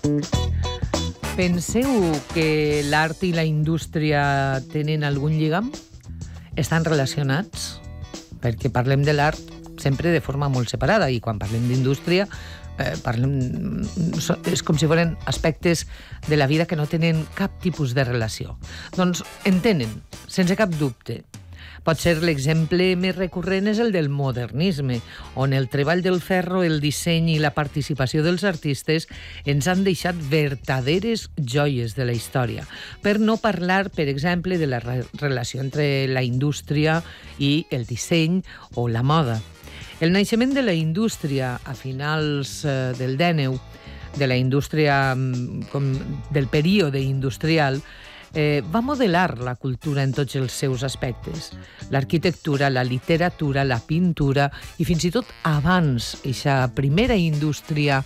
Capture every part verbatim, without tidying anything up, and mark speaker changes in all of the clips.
Speaker 1: Penseu que l'art i la indústria tenen algun lligam? Estan relacionats? Perquè parlem de l'art sempre de forma molt separada i quan parlem d'indústria eh, parlem, és com si foren aspectes de la vida que no tenen cap tipus de relació. Doncs en tenen, sense cap dubte. Potser l'exemple més recurrent és el del modernisme, on el treball del ferro, el disseny i la participació dels artistes ens han deixat verdaderes joies de la història. Per no parlar, per exemple, de la re- relació entre la indústria i el disseny o la moda. El naixement de la indústria a finals eh, del dènou, de la indústria com del període industrial, Eh, va modelar la cultura en tots els seus aspectes. L'arquitectura, la literatura, la pintura i fins i tot abans, aquesta primera indústria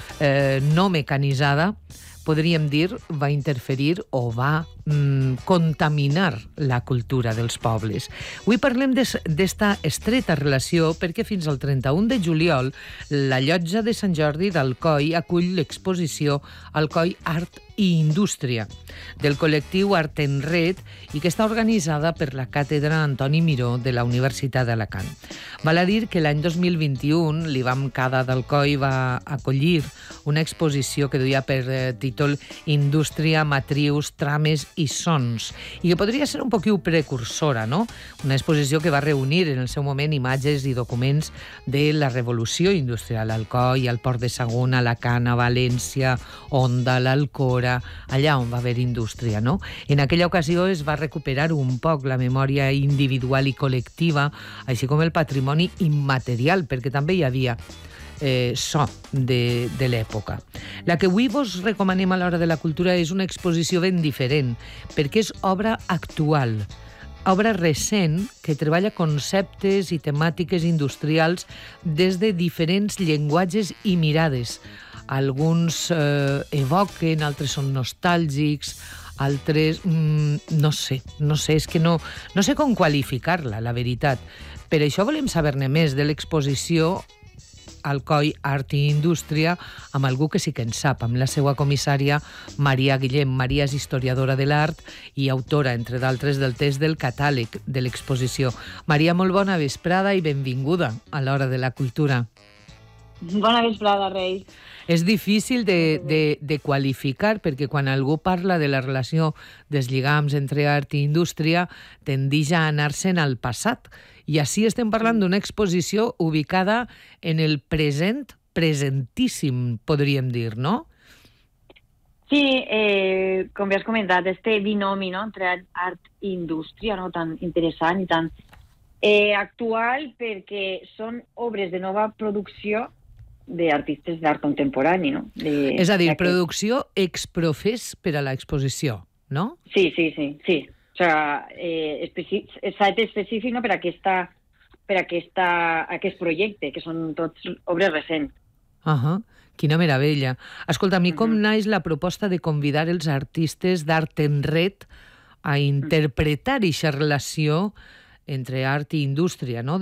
Speaker 1: eh, no mecanitzada, podríem dir, va interferir o va mm, contaminar la cultura dels pobles. Avui parlem d'esta estreta relació perquè fins al trenta-un de juliol la llotja de Sant Jordi d'Alcoi acull l'exposició Alcoi Art i Indústria del col·lectiu Art en Red i que està organitzada per la càtedra Antoni Miró de la Universitat d'Alacant. Val a dir que l'any dos mil vint-i-u l'I B A M Cada d'Alcoi va acollir una exposició que duia per eh, títol Indústria, matrius, trames i sons i que podria ser un poquiu precursora, no? Una exposició que va reunir en el seu moment imatges i documents de la revolució industrial a Alcoi, al Port de Sagunt, a Alacant, a València, Onda, l'Alcora, allà on va haver indústria, no? En aquella ocasió es va recuperar un poc la memòria individual i col·lectiva, així com el patrimoni immaterial, perquè també hi havia eh, so de, de l'època. La que avui vos recomanem a l'Hora de la Cultura és una exposició ben diferent, perquè és obra actual, obra recent que treballa conceptes i temàtiques industrials des de diferents llenguatges i mirades. Alguns eh, evoquen, altres són nostàlgics, altres, mm, no sé, no sé, és que no, no sé com qualificar-la, la veritat. Per això volem saber-ne més de l'exposició Alcoi Art i Indústria amb algú que sí que en sap, amb la seva comissària Maria Guillem. Maria és historiadora de l'art i autora, entre d'altres, del text del catàleg de l'exposició. Maria, molt bona vesprada i benvinguda a l'Hora de la Cultura.
Speaker 2: Bona vesprada, Reis.
Speaker 1: És difícil de, de, de qualificar, perquè quan algú parla de la relació dels lligams entre art i indústria, tendeix a anar-se'n al passat. I així estem parlant d'una exposició ubicada en el present, presentíssim, podríem dir, no?
Speaker 2: Sí, eh, com ja has comentat, este binomi, no?, entre art i indústria, no?, tan interessant i tan eh, actual, perquè són obres de nova producció d'artistes d'art contemporani, no? De,
Speaker 1: és a dir,
Speaker 2: que...
Speaker 1: producció exprofés per a l'exposició, no?
Speaker 2: Sí, sí, sí, sí. O sea, eh, especi... s'ha fet específic, no?, per, aquesta, per aquesta, aquest projecte, que són tots obres recents.
Speaker 1: Ahà, uh-huh. Quina meravella. Escolta, a mi com uh-huh. naix la proposta de convidar els artistes d'Art en Red a interpretar aquesta relació entre art i indústria, no?